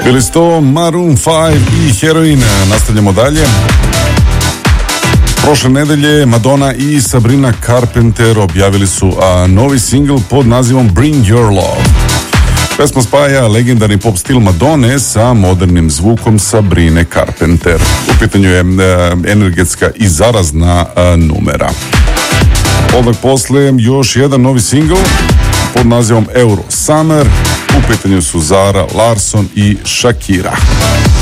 Bili su to Maroon 5 i Heroin. Nastavljamo dalje. Prošle nedelje Madonna i Sabrina Carpenter objavili su novi singl pod nazivom Bring Your Love. Pesma spaja legendarni pop stil Madone sa modernim zvukom Sabrine Carpenter. U pitanju je energetska i zarazna numera. Odmah posle još jedan novi singl pod nazivom Euro Summer. U pitanju su Zara Larsson i Shakira.